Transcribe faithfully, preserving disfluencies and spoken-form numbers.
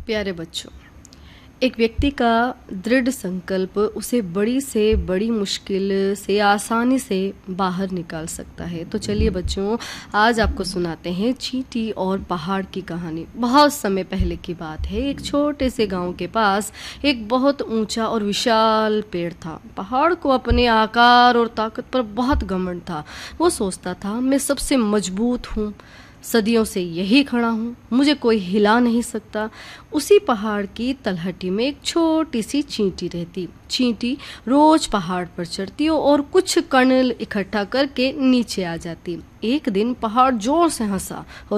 प्यारे बच्चों, एक व्यक्ति का दृढ़ संकल्प उसे बड़ी से बड़ी मुश्किल से आसानी से बाहर निकाल सकता है। तो चलिए बच्चों, आज आपको सुनाते हैं चींटी और पहाड़ की कहानी। बहुत समय पहले की बात है। एक छोटे से गांव के पास एक बहुत ऊंचा और विशाल पेड़ था। पहाड़ को अपने आकार और ताकत पर बहुत घमंड था। वो सोचता था, मैं सबसे मजबूत हूँ, सदियों से यही खड़ा हूँ, मुझे कोई हिला नहीं सकता। उसी पहाड़ की तलहटी में एक छोटी सी चींटी रहती। चींटी रोज पहाड़ पर चढ़ती और कुछ कण इकट्ठा करके नीचे आ जाती। एक दिन पहाड़ जोर से हंसा और